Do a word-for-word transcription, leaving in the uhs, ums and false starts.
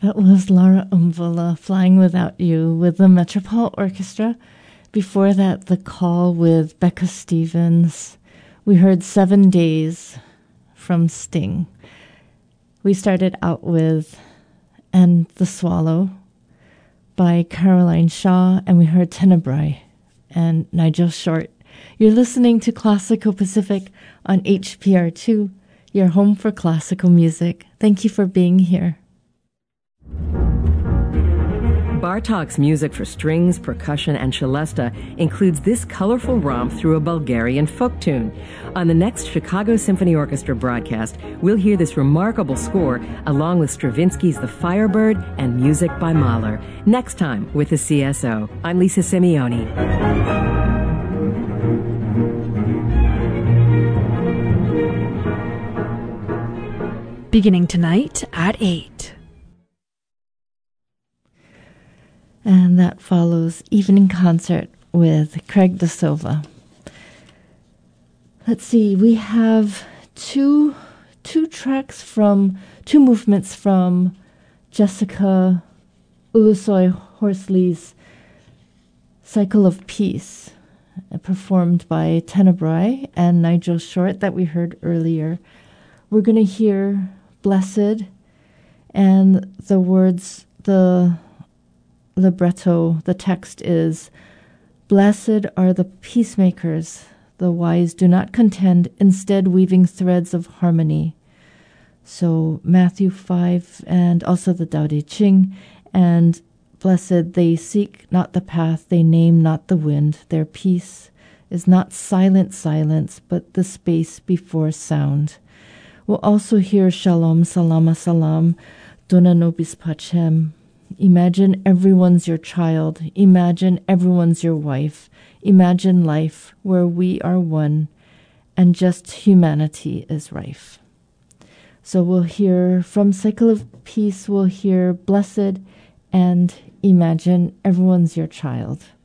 That was Laura Umbula, Flying Without You, with the Metropole Orchestra. Before that, The Call with Becca Stevens. We heard Seven Days from Sting. We started out with And the Swallow by Caroline Shaw, and we heard Tenebrae and Nigel Short. You're listening to Classical Pacific on H P R two, your home for classical music. Thank you for being here. Bartok's music for strings, percussion, and celesta includes this colorful romp through a Bulgarian folk tune. On the next Chicago Symphony Orchestra broadcast, we'll hear this remarkable score along with Stravinsky's The Firebird and music by Mahler. Next time with the C S O. I'm Lisa Simeoni. Beginning tonight at eight. And that follows Evening Concert with Craig Da Silva. Let's see, we have two two tracks from, two movements from Jessica Ulusoy Horsley's Cycle of Peace, performed by Tenebrae and Nigel Short that we heard earlier. We're going to hear Blessed, and the words, the libretto, the text is, Blessed are the peacemakers, the wise do not contend, instead weaving threads of harmony. So Matthew five and also the Tao Te Ching, and blessed, they seek not the path, they name not the wind, their peace is not silent silence, but the space before sound. We'll also hear Shalom, Salama, Salam, Dona Nobis Pacem. Imagine everyone's your child. Imagine everyone's your wife. Imagine life where we are one and just humanity is rife. So we'll hear from Cycle of Peace, we'll hear Blessed and Imagine everyone's your child.